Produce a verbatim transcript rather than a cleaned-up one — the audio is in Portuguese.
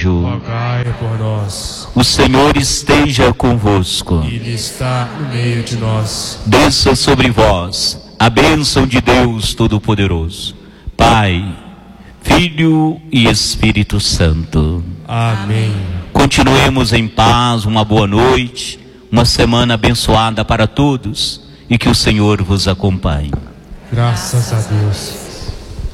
anjo, rogai por nós. O Senhor esteja convosco. Ele está no meio de nós. Desça sobre vós a bênção de Deus Todo-Poderoso, Pai, Filho e Espírito Santo. Amém. Continuemos em paz, uma boa noite, uma semana abençoada para todos e que o Senhor vos acompanhe. Graças a Deus.